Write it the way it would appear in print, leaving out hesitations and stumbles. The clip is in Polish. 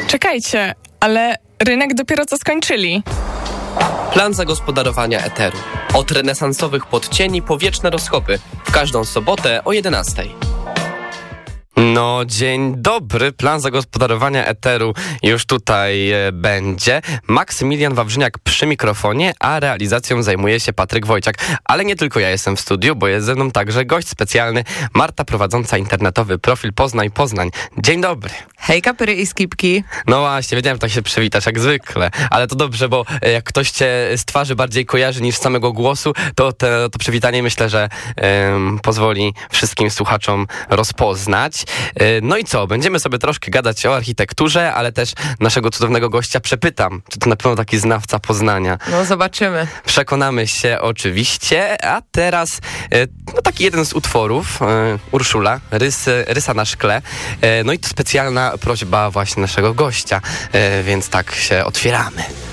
Czekajcie, ale rynek dopiero co skończyli. Plan zagospodarowania eteru. Od renesansowych podcieni po wieczne rozchopy. W każdą sobotę o 11:00. No, dzień dobry. Plan zagospodarowania eteru już tutaj będzie. Maksymilian Wawrzyniak przy mikrofonie, a realizacją zajmuje się Patryk Wojciak. Ale nie tylko ja jestem w studiu, bo jest ze mną także gość specjalny, Marta, prowadząca internetowy profil Poznań Poznań. Dzień dobry. Hejka, pyry i skipki. No właśnie, wiedziałem, że tak się przywitasz jak zwykle, ale to dobrze, bo jak ktoś cię z twarzy bardziej kojarzy niż z samego głosu, to przywitanie myślę, że pozwoli wszystkim słuchaczom rozpoznać. No i co, będziemy sobie troszkę gadać o architekturze, ale też naszego cudownego gościa przepytam, czy to na pewno taki znawca Poznania. No zobaczymy. Przekonamy się oczywiście, a teraz taki jeden z utworów, Urszula, Rysa na szkle, no i to specjalna prośba właśnie naszego gościa, więc tak się otwieramy.